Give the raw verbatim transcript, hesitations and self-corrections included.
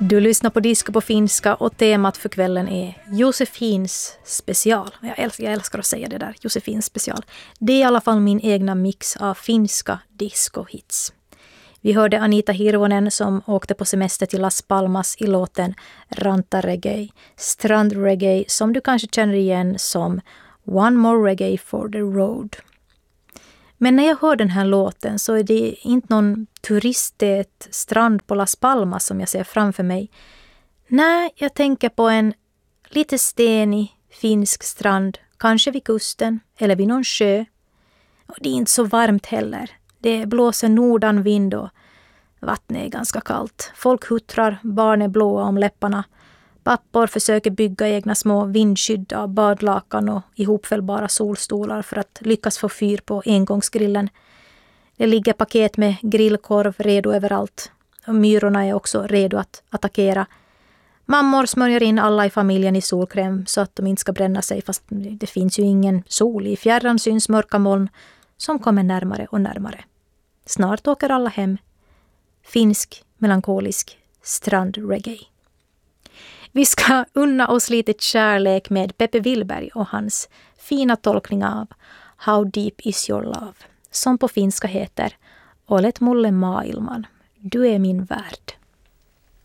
Du lyssnar på Disco på finska och temat för kvällen är Josefins special. Jag älskar, jag älskar att säga det där, Josefins special. Det är i alla fall min egna mix av finska disco-hits. Vi hörde Anita Hirvonen som åkte på semester till Las Palmas i låten Rantareggae, strandreggae som du kanske känner igen som One More Reggae for the Road. Men när jag hör den här låten så är det inte någon turistät strand på Las Palmas som jag ser framför mig. Nej, jag tänker på en lite stenig finsk strand, kanske vid kusten eller vid någon sjö. Och det är inte så varmt heller. Det blåser nordanvind och vattnet är ganska kallt. Folk huttrar, barn är blåa om läpparna. Pappor försöker bygga egna små vindskydd av badlakan och ihopfällbara solstolar för att lyckas få fyr på engångsgrillen. Det ligger paket med grillkorv redo överallt. Och myrorna är också redo att attackera. Mammor smörjer in alla i familjen i solkräm så att de inte ska bränna sig, fast det finns ju ingen sol. I fjärran syns mörka moln som kommer närmare och närmare. Snart åker alla hem. Finsk, melankolisk strandreggae. Vi ska unna oss lite kärlek med Peppe Willberg och hans fina tolkning av How Deep Is Your Love, som på finska heter Olet mulle maailman, du är min värld.